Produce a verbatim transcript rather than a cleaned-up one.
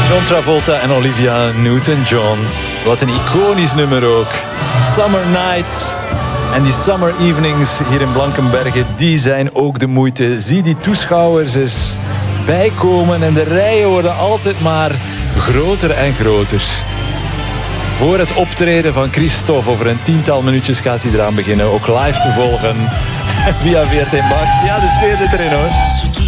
John Travolta en Olivia Newton-John. Wat een iconisch nummer ook. Summer Nights. En die summer evenings hier in Blankenberge, die zijn ook de moeite. Zie die toeschouwers eens bijkomen en de rijen worden altijd maar groter en groter. Voor het optreden van Christophe, over een tiental minuutjes gaat hij eraan beginnen. Ook live te volgen via V R T Max. Ja, de sfeer zit erin hoor.